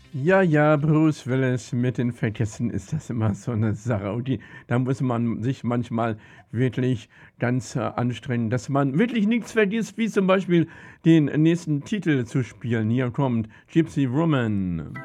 Ja, ja, Bruce Willis mit den Vergessen ist das immer so eine Sache. Und da muss man sich manchmal wirklich ganz, anstrengen, dass man wirklich nichts vergisst, wie zum Beispiel den nächsten Titel zu spielen. Hier kommt „Gypsy Woman“.